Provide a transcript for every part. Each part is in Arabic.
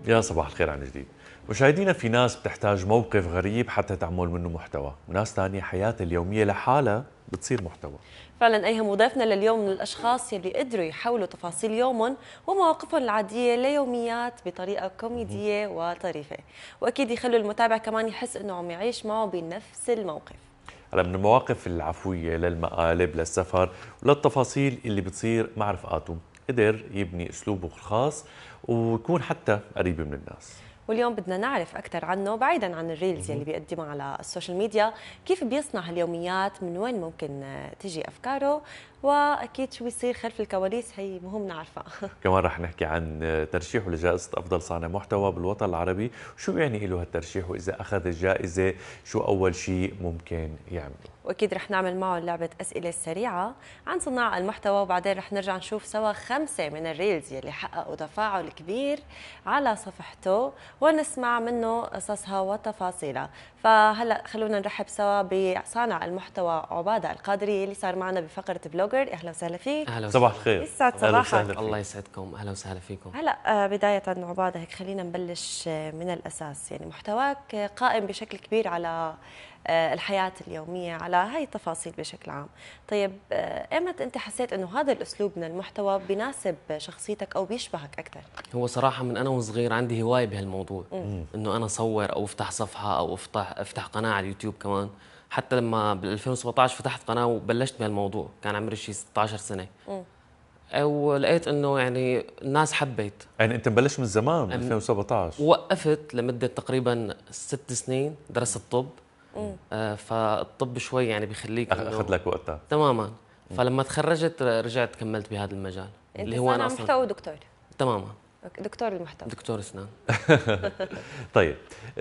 يا صباح الخير عن جديد. مشاهدينا، في ناس بتحتاج موقف غريب حتى تعمل منه محتوى، وناس ثانية حياتها اليومية لحالها بتصير محتوى. فعلا أيهم مضيفنا لليوم من الأشخاص يلي قدروا يحولوا تفاصيل يومهم ومواقفهم العادية ليوميات بطريقة كوميدية وطريفة، وأكيد يخلوا المتابع كمان يحس إنه عم يعيش معه بنفس الموقف. هلا، من المواقف العفوية للمقالب للسفر وللتفاصيل اللي بتصير مع رفقاته، قدر يبني أسلوبه الخاص ويكون حتى قريب من الناس. واليوم بدنا نعرف أكثر عنه بعيدا عن الريلز يلي بيقدمها على السوشيال ميديا، كيف بيصنع هاليوميات، من وين ممكن تجي أفكاره، وأكيد شو بيصير خلف الكواليس، هي مهم نعرفها. كمان رح نحكي عن ترشيحه لجائزة أفضل صانع محتوى بالوطن العربي، شو يعني له هالترشيح، وإذا أخذ الجائزة شو أول شيء ممكن يعمله. واكيد رح نعمل معه لعبه اسئله سريعه عن صناع المحتوى، وبعدين رح نرجع نشوف سوا 5 من الريلز يلي حققوا تفاعل كبير على صفحته ونسمع منه قصصها وتفاصيلها. فهلا خلونا نرحب سوا بصانع المحتوى عباده القادري اللي صار معنا بفقره بلوجر. اهلا وسهلا فيك. اهلا صباح الخير. يسعد صباحك. الله يسعدكم، اهلا وسهلا فيكم. هلا بدايه عباده، هيك خلينا نبلش من الاساس. يعني محتواك قائم بشكل كبير على الحياة اليومية، على هاي التفاصيل بشكل عام. طيب ايمت انت حسيت انه هذا الاسلوب من المحتوى بيناسب شخصيتك او بيشبهك اكثر؟ هو صراحه من انا وصغير عندي هوايه بهالموضوع، انه انا اصور او افتح صفحه او افتح قناه على اليوتيوب كمان. حتى لما بال 2017 فتحت قناه وبلشت بهالموضوع كان عمري شي 16 سنه. ولقيت انه يعني الناس حبيت. يعني أنت مبلش من زمان، من 2017. وقفت لمده تقريبا 6 سنين درست طب. فالطب شوي يعني بيخليك أخذ لك وقتها تماما. فلما تخرجت رجعت كملت بهذا المجال اللي هو انا محتوى ودكتور. تماما، دكتور المحتوى، دكتور اسنان. طيب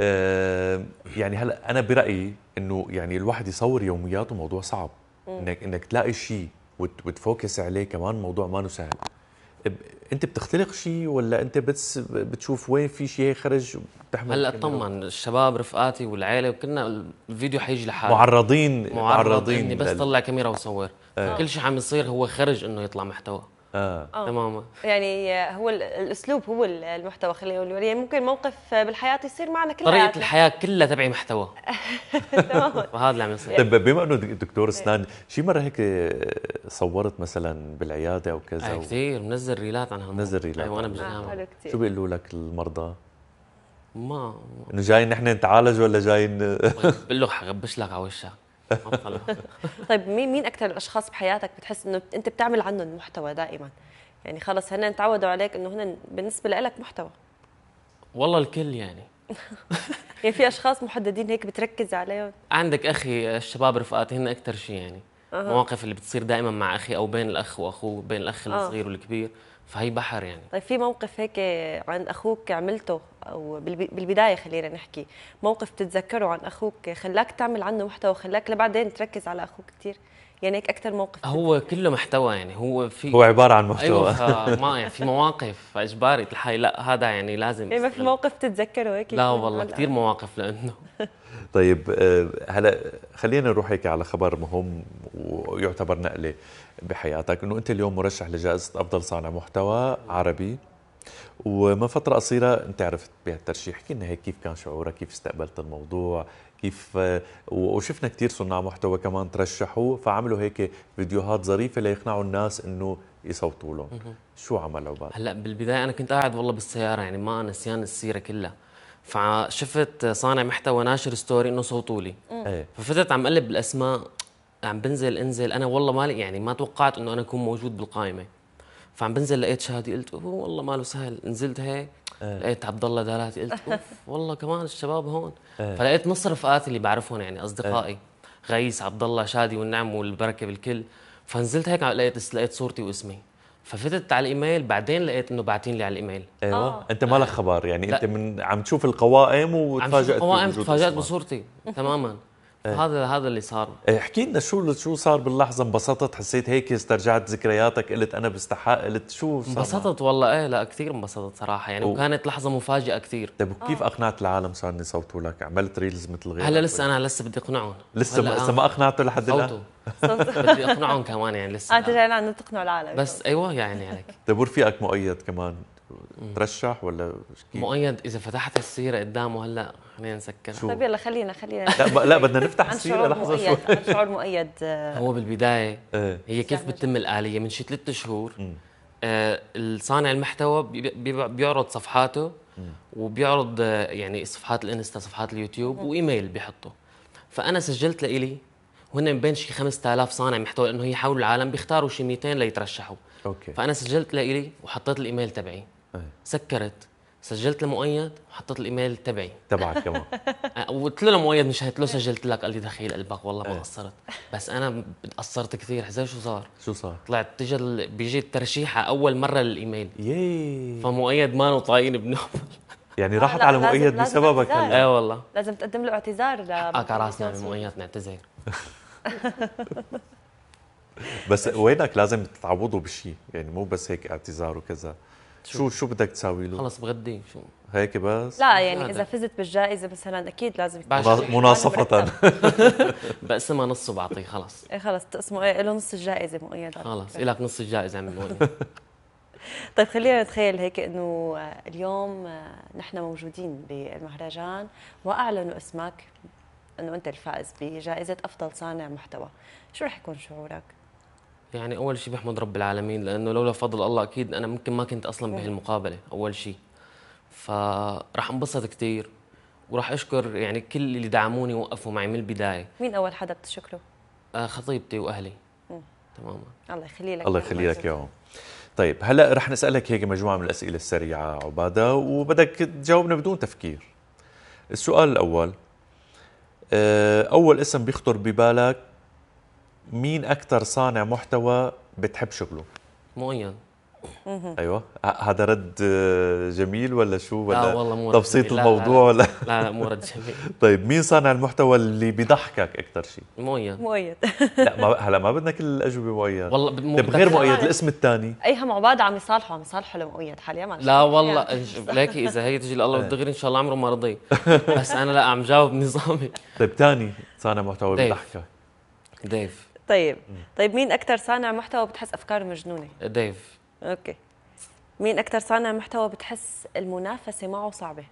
يعني هلا انا برايي انه يعني الواحد يصور يومياته موضوع صعب. انك تلاقي شيء وتفوكس عليه كمان موضوع ما سهل. انت بتختلق شيء ولا انت بس بتشوف وين في شيء خرج وبتحمل؟ هلا طبعا الشباب رفقاتي والعيله وكلنا الفيديو حيجي لحاله. معرضين اني بس طلع كاميرا وصور. كل شيء عم يصير هو خرج انه يطلع محتوى. تماما. يعني هو الاسلوب هو المحتوى، خلينا نقول. يعني ممكن موقف بالحياه يصير معنا كل طريقه حياتنا. الحياه كلها تبعي محتوى. تماما. فهذا اللي عم يصير. طيب بما انه دكتور اسنان، شي مره هيك صورت مثلا بالعياده او كذا؟ كثير منزل ريلات عنها. منزل ريلات. ايوه انا بجنبها. شو بيقولوا لك المرضى؟ ما انه جايين نحن نتعالج ولا جايين؟ بقول له حغبش لك على وشك. طيب مين اكثر الاشخاص بحياتك بتحس انه انت بتعمل عنهم محتوى دائما؟ يعني خلص هن تعودوا عليك انه هن بالنسبه لك محتوى. والله الكل يعني. يعني في اشخاص محددين هيك بتركز عليهم؟ عندك اخي، الشباب رفقاتي هن اكثر شيء يعني. مواقف اللي بتصير دائما مع اخي او بين الاخ واخوه، بين الاخ الصغير والكبير، فهي بحر يعني. طيب في موقف هيك عن اخوك عملته، او بالبدايه خلينا نحكي موقف بتتذكره عن اخوك خلاك تعمل عنه محتوى وخلاك لبعدين تركز على اخوك كثير؟ يعني هيك اكثر موقف هو كله محتوى يعني. هو عباره عن محتوى. ايوه ما يعني في مواقف اجباري تلحقي، لا هذا يعني لازم. يعني ما في موقف تتذكره هيك؟ لا والله كثير مواقف لانه. طيب هلا خلينا نروح هيك على خبر مهم ويعتبر نقله بحياتك، انه انت اليوم مرشح لجائزه افضل صانع محتوى عربي، ومن فتره قصيره انت عرفت بهالترشيح. احكي لنا هيك كيف كان شعورك، كيف استقبلت الموضوع، كيف وشفنا كثير صناع محتوى كمان ترشحوا فعملوا هيك فيديوهات ظريفه ليقنعوا الناس انه يصوتوا لهم. شو عمل عباد؟ هلا بالبدايه انا كنت قاعد والله بالسياره، يعني ما نسيان السيره كلها، فشفت صانع محتوى ناشر ستوري انه صوتوا لي. ففتت عم قلب بالاسماء، عم بنزل انزل انا والله مالي يعني ما توقعت انه انا اكون موجود بالقائمه. فعم بنزل لقيت شادي، قلت اوه والله ماله سهل. نزلت هيك لقيت عبد الله داراتي، قلت اوف والله كمان الشباب هون. فلقيت نص رفقاتي اللي بعرفهم يعني اصدقائي، غيس، عبد الله، شادي والنعم والبركه بالكل. فنزلت هيك لقيت صورتي واسمي. ففتت على الايميل، بعدين لقيت انه باعتين لي على الايميل. ايوه انت ما لك خبر يعني. لا. انت من عم تشوف القوائم وتفاجأت تفاجأت بصورتي تماما. هذا اللي صار. احكي لنا شو صار باللحظه. انبسطت، حسيت هيك استرجعت ذكرياتك، قلت انا بستحق، قلت شو صار؟ انبسطت والله. لا كثير انبسطت صراحه يعني. وكانت لحظه مفاجئه كثير. طيب كيف اقنعت العالم صار يصوتوا لك؟ عملت ريلز مثل غيرك؟ هلا لسه انا بدي اقنعهم. لسه ما اقنعته لحد الان؟ بدي اقنعهم كمان يعني لسه. جاي لنا تقنعوا العالم بس ايوه يعني عليك. طيب ورفيقك مؤيد كمان ترشح ولا كيف؟ مؤيد اذا فتحت السيره قدامه هلا خلينا نسكر. طيب يلا خلينا لا بدنا نفتح عن السيره شعور لحظه شوي. مؤيد، عن شعور مؤيد. هو بالبدايه إيه. هي كيف سهل. بتتم الآلية من شي 3 شهور. الصانع المحتوى بيعرض صفحاته وبيعرض يعني صفحات الانستا، صفحات اليوتيوب، وايميل بيحطه. فانا سجلت لإلي، وهن من بين شي 5000 صانع محتوى، لانه هي حول العالم بيختاروا شي 200 ليترشحوا. اوكي. فانا سجلت لإلي وحطيت الايميل تبعي. إيه. سكرت، سجلت لمؤيد وحطيت الايميل تبعي. تبعك كمان. وقلت له لمؤيد مش هيت له سجلت لك، قال لي دخيل قلبك والله ما قصرت. بس انا قصرت كثير. زي شو صار؟ شو صار؟ طلعت بيجي الترشيحه اول مره للايميل. ياي. فمؤيد ما طايقني بنوم. يعني راحت لا، على لازم- مؤيد لازم بسببك اعتذار. هلا. ايه والله. لازم تقدم له اعتذار حقك على راسنا يا مؤيد، نعتذر. بس وينك لازم تتعوضوا بشيء، يعني مو بس هيك اعتذار وكذا. شو بدك تساوي له؟ خلص بغدي شو. هيك بس؟ لا يعني لا، اذا فزت بالجائزه مثلا اكيد لازم بعد- مناصفة. بقسمها نص وبعطيه خلص. ايه خلص تقسموا، ايه له نص الجائزه مؤيد. خلص إلك نص الجائزه عم مؤيد. طيب خلينا نتخيل هيك انه اليوم نحن موجودين بالمهرجان واعلنوا اسمك انه انت الفائز بجائزه افضل صانع محتوى، شو رح يكون شعورك؟ يعني اول شيء بحمد رب العالمين، لانه لولا فضل الله اكيد انا ممكن ما كنت اصلا بهالمقابله اول شيء. فراح انبسط كثير، وراح اشكر يعني كل اللي دعموني ووقفوا معي من البدايه. مين اول حدا بتشكره؟ خطيبتي واهلي. تماما. الله يخلي لك. الله يخلي لك اياهم. طيب هلا رح نسألك هيك مجموعة من الأسئلة السريعة عبادة، وبدك تجاوبنا بدون تفكير. السؤال الأول، أول اسم بيخطر ببالك، مين أكثر صانع محتوى بتحب شغله؟ مؤيد. أيوة، هذا رد جميل ولا شو، ولا لا والله مو رد تبسيط جميل. لا، الموضوع ولا؟ لا مو رد جميل. طيب مين صانع المحتوى اللي بيضحكك أكثر شيء؟ مؤيد. مؤيد. لا هلا ما بدنا كل الأجوبة مؤيد. والله طيب غير بدك- مؤيد الاسم الثاني. ايهم عباد عم يصالحوا لمؤيد حاليا ما لا والله ليكي اذا هي تجي الله بالدغري ان شاء الله عمره ما رضي. بس انا لا عم جاوب نظامي. طيب ثاني صانع محتوى ديف. بيضحكك. ديف. طيب مين اكثر صانع محتوى بتحس افكاره مجنونه؟ ديف. اوكي. مين اكثر صانع محتوى بتحس المنافسه معه صعبه؟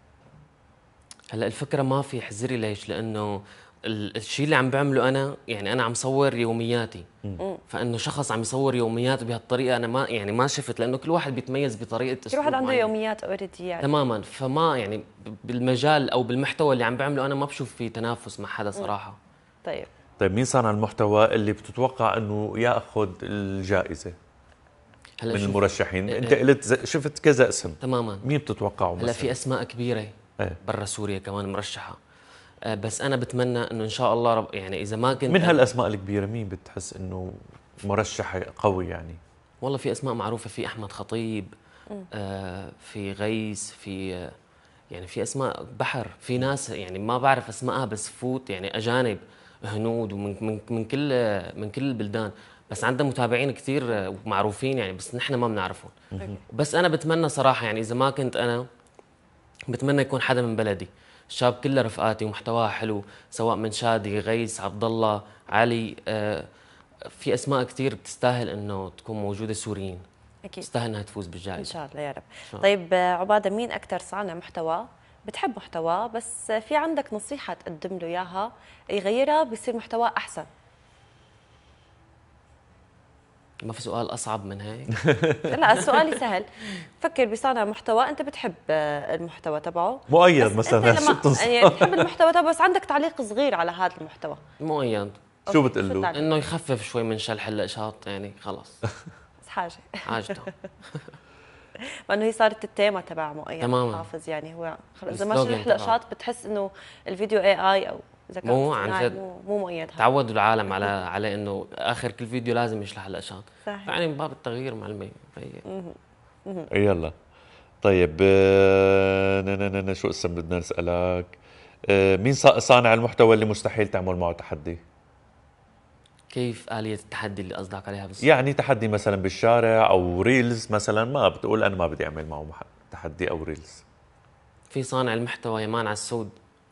هلا الفكره ما في حزري، ليش؟ لانه الشيء اللي عم بعمله انا، يعني انا عم صور يومياتي. فانه شخص عم يصور يومياته بهالطريقه انا ما شفت، لانه كل واحد بيتميز بطريقه كل واحد عنده معين. يوميات اوريدي يعني. تماما. فما يعني بالمجال او بالمحتوى اللي عم بعمله انا ما بشوف فيه تنافس مع حدا صراحه. طيب مين صانع المحتوى اللي بتتوقع انه ياخذ الجائزه هلا من شوف، المرشحين؟ انت قلت شفت كذا اسم، تماما. مين بتتوقعه مثلا؟ هلا في اسماء كبيره ايه. برا سوريا كمان مرشحه. بس انا بتمنى انه ان شاء الله يعني اذا ما كنت من هالاسماء الكبيره مين بتحس انه مرشح قوي يعني؟ والله في اسماء معروفه، في احمد خطيب، في غيث، في يعني في اسماء بحر، في ناس يعني ما بعرف اسمائها بس فوت يعني اجانب هنود ومن من كل البلدان، بس عندها متابعين كثير معروفين يعني، بس نحن ما بنعرفهم. بس انا بتمنى صراحه يعني اذا ما كنت انا بتمنى يكون حدا من بلدي. الشباب كلها رفقاتي ومحتواها حلو، سواء من شادي، غيث، عبد الله، علي. في اسماء كثير بتستاهل انه تكون موجوده سوريين. اكيد تستاهل انها تفوز ان بالجائزه. شاء الله يا رب. الله. طيب عباده، مين اكثر صانع محتوى بتحب محتوى بس في عندك نصيحه تقدم له اياها يغيرها بيصير محتوى احسن؟ ما في سؤال اصعب من هيك. لا سؤالي سهل. فكر بصانع محتوى انت بتحب المحتوى تبعه، مؤيد بس مثلا أنت شو لما بتنصح؟ يعني بتحب المحتوى تبعه بس عندك تعليق صغير على هذا المحتوى، مؤيد شو أوكي، بتقول له؟ التعليق؟ انه يخفف شوي من شلح الاشاط يعني خلص. بس حاجه عاجته. مع انه هي صارت التيمة تبع مؤيد تماما. حافظ، يعني هو خلص اذا ما السلوغان شرح الاشاط تبعه. بتحس انه الفيديو اي او ذكاء مو عن اصطناعي، جد. مو مؤيد هذا. تعودوا العالم على انه اخر كل فيديو لازم يشلح الاشاط. صحيح. يعني من باب التغيير معلمي. يلا طيب شو اسم بدنا نسألك؟ مين صانع المحتوى اللي مستحيل تعمل معه تحدي؟ كيف آلية التحدي اللي قصدك عليها بالضبط؟ يعني تحدي مثلا بالشارع او ريلز مثلا، ما بتقول انا ما بدي اعمل معه تحدي او ريلز. في صانع المحتوى يمان عسود.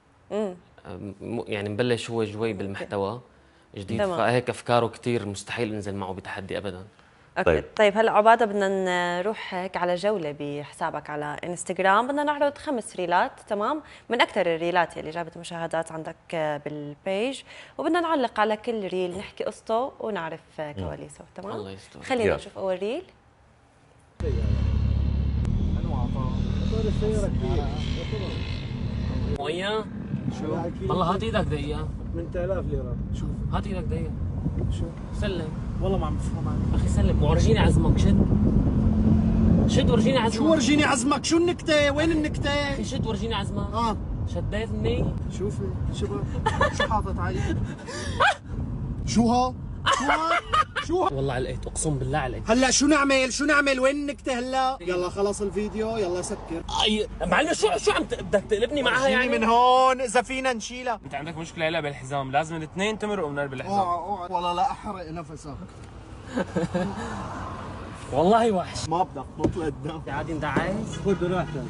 يعني مبلش هو جوي بالمحتوى جديد، تمام. فهيك افكاره كثير مستحيل انزل معه بتحدي ابدا. طيب هلا عباده بدنا نروح هيك على جوله بحسابك على انستغرام، بدنا نعرض 5 ريلات تمام من اكثر الريلات اللي جابت مشاهدات عندك بالبيج، وبدنا نعلق على كل ريل نحكي قصته ونعرف كواليسه تمام. الله يستر. خلينا نشوف اول ريل. وياه شو؟ والله هات ايدك دقيقة من 8000 ليرة. شوف هات ايدك دقيقة شو سلم. والله ما عم بفهم عنك. اخي سلم ورجيني عزمك. شد ورجيني عزمك. شو ورجيني عزمك؟ شو النكتة؟ وين النكتة؟ اخي شد ورجيني عزمك. شديتني. شوفي شو حاطط علي؟ شو ها؟ شو ها؟ والله علقت اقسم بالله علقت. هلا شو نعمل؟ وين النكتة هلا؟ يلا خلص الفيديو، يلا سكر. معلم شو بدك تقلبني معها يعني؟ من هون اذا فينا نشيلها. انت عندك مشكله هلا بالحزام، لازم الاثنين تمرقوا من بالحزام. اوعى والله لا احرق نفسك. والله وحش. ما بدك تطلع الدم. عادي انت عايز؟ خذ راحتك.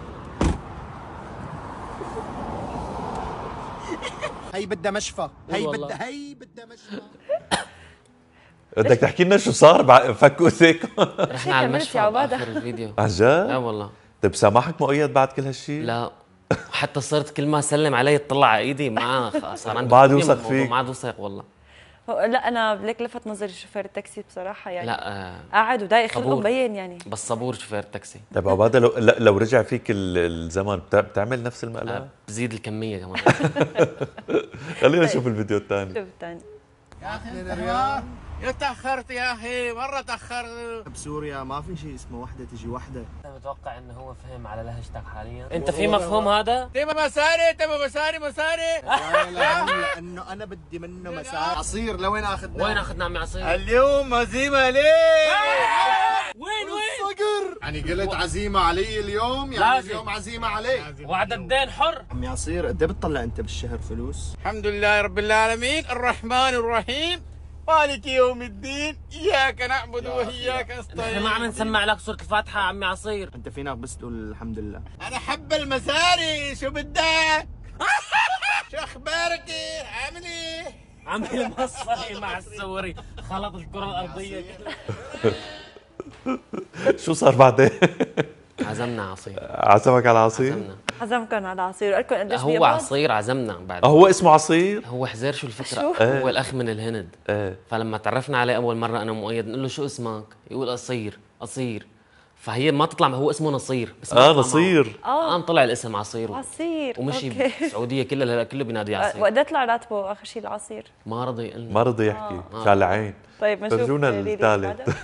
هي بدها مشفى. هي بدها مشفى. بدك تحكي لنا شو صار فكوا ايديكم؟ رحنا على المشفى عبادة. باخر الفيديو. عن جد؟ لا والله. طيب سامحك مؤيد بعد كل هالشيء؟ لا حتى صرت كل ما سلم علي تطلع على ايدي معاه صار عندي ما عاد فيلم يوثق بالموضوع، فيك. ما عاد وثق والله. لا انا ليك لفت نظري شوفير التاكسي بصراحه يعني لا قاعد ودايق خلقه صبور. مبين يعني. بس صبور شوفير التاكسي. طيب عباده لو رجع فيك الزمن بتعمل نفس المقلب؟ بزيد الكميه كمان. خلينا نشوف الفيديو الثاني. شوف الثاني. يا اخي يا تاخرت يا اخي مره تاخرت. بسوريا ما في شيء اسمه وحده تجي وحده. انت متوقع انه هو فهم على لهجتك حاليا؟ انت في مفهوم هذا؟ تبى مصاري لا لانه انا بدي منه مساء عصير. لوين اخذنا؟ وين اخذنا عمي عصير؟ اليوم عزيمه ليه؟ وين صقر. يعني قلت عزيمه علي اليوم، يعني لازم. اليوم عزيمه علي. وعد الدين حر. عمي عصير قد ايه بتطلع انت بالشهر فلوس؟ الحمد لله رب العالمين الرحمن الرحيم مالك يوم الدين اياك نعبد واياك احنا نستعين. ما عم نسمع لك سوره الفاتحه عمي عصير. انت فينك بس تقول الحمد لله. انا حب المساري شو بدك؟ شو اخبارك؟ عامل ايه؟ عمي مصري مع السوري خلط الكره الارضيه شو صار بعدين؟ عزمنا عصير. عزمك على عصير؟ عزمنا. عزمكم على عصير وقال لكم قديش هو بيقبض؟ عصير عزمنا بعد. هو اسمه عصير؟ هو حزير شو الفكره؟ شو؟ هو الاخ من الهند. ايه فلما تعرفنا عليه اول مره انا ومؤيد نقول له شو اسمك؟ يقول قصير. فهي ما تطلع هو اسمه نصير بس ما تطلع نصير. قام طلع الاسم عصير عصير ومشي أوكي. بالسعوديه كلها هلا كله بينادي عصير. وقد طلع راتبه اخر شيء العصير؟ ما رضي يقول ما رضي يحكي شال عين. طيب نشوف فرجونا ريلي الثالث. بعدها.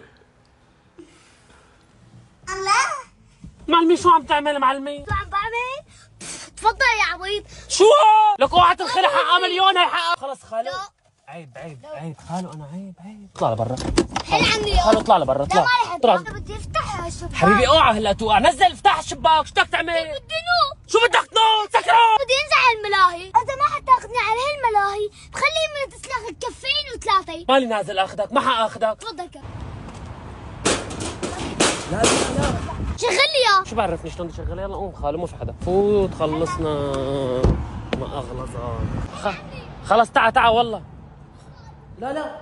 معلمي شو عم تعمل معلمي؟ شو عم بعمل؟ تفضل يا عبيط. شو لك اوعى تنخلع حقها مليون هي حقها. خلص خالو لا. عيب خالو انا عيب اطلع لبرا. حل عني خالو اطلع لبرا لا ما رح اطلع. انا بدي افتح الشباك. حبيبي اوعى هلا توقع نزل افتح الشباك شو بدك تعمل؟ بدي نوم. شو بدك تنوم سكران؟ بدي انزع الملاهي. اذا ما حتاخذني على هالملاهي بخلي من تسلخ الكفين وثلاثه. مالي نازل اخذك ما حاخذك. تفضل كده. لا شغل لي اياه. شو بعرفني شلون بدي اشغلها. يلا قوم خالو مو في حدا فوت خلصنا. ما اغلظك خلص تعا والله. لا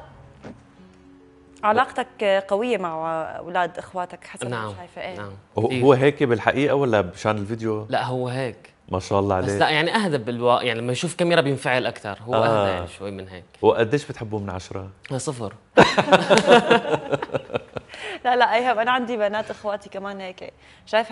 علاقتك قويه مع اولاد اخواتك حسب ما نعم شايفه ايه؟ نعم هو هيك بالحقيقه ولا بشان الفيديو؟ لا هو هيك ما شاء الله بس عليه. لا يعني اهدى يعني لما يشوف كاميرا بينفعل اكثر. هو اهدى يعني شوي من هيك. وقديش بتحبوه من 10؟ 0. لا ايهاب انا عندي بنات اخواتي كمان هيك شايف